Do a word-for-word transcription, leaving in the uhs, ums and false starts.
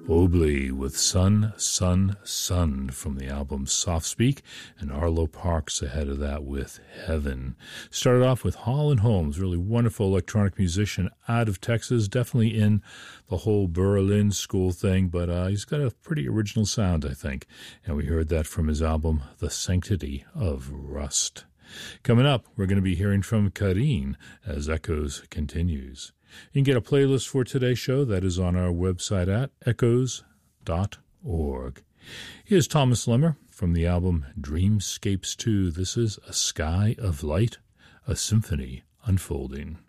Mobley with Sun, Sun, Sun from the album Soft Speak, and Arlo Parks ahead of that with Heaven. Started off with Holland Holmes, really wonderful electronic musician out of Texas, definitely in the whole Berlin school thing, but uh, he's got a pretty original sound, I think. And we heard that from his album The Sanctity of Rust. Coming up, we're going to be hearing from Karine as Echoes continues. You can get a playlist for today's show that is on our website at echoes dot org. Here's Thomas Lemmer from the album Dreamscapes two. This is A Sky of Light, a Symphony Unfolding.